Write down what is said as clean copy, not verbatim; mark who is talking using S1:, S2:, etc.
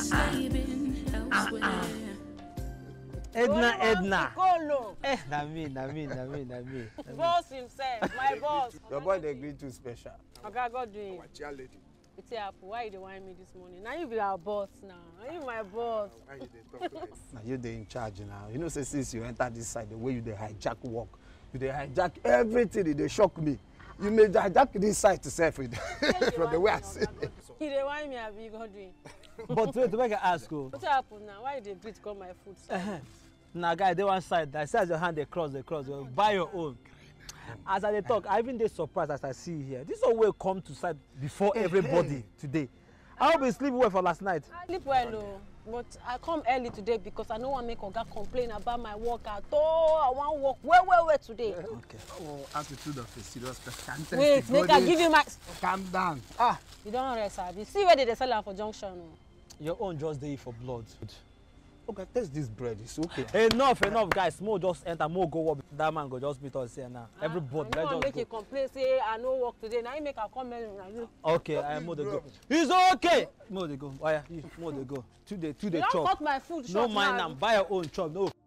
S1: Edna.
S2: Na me.
S3: Boss himself, my boss.
S4: Your boy they agree too special.
S3: Okay, I got doing.
S4: Our chair lady.
S3: It's Apple. Why you dey whine me this morning? Now you be our boss now. Now you my boss.
S4: Why you dey talk like this?
S5: Now you dey in charge now. You know, say since you enter this side, the way you dey hijack work, you dey hijack everything. They shock me. You may hijack this side to self with from the way I see it.
S3: You dey whine me, abi you got doing.
S2: But wait, make I ask you.
S3: What happen now? Why you dey beat come my food?
S2: Now, guy, they one side. I say as your hand they cross. Buy your own. As I dey talk, I even dey surprised as I see here. This one will come to side before everybody today. I hope you sleep well for last night.
S3: I sleep well, oh, but I come early today because I no want make Oga complain about my work at all. I want work well today.
S5: Okay.
S4: Oh, attitude of a serious person.
S3: Wait, make I give you my.
S4: Calm down.
S3: You don't rest, abi. See where they sell am for junction. Oh.
S2: Your own just dey for blood.
S5: Okay, taste this bread. It's okay.
S2: Enough, guys. More just enter, more go work. That man go just meet us here now. Everybody,
S3: I
S2: let's
S3: don't
S2: just
S3: make you complain, say I no work today. Now you make a comment.
S2: Okay, I am more to go. It's okay. More to go. Why? More to go. Two day
S3: You don't
S2: chop.
S3: cut my food
S2: No
S3: short
S2: mind
S3: now.
S2: am. Buy your own chop. No.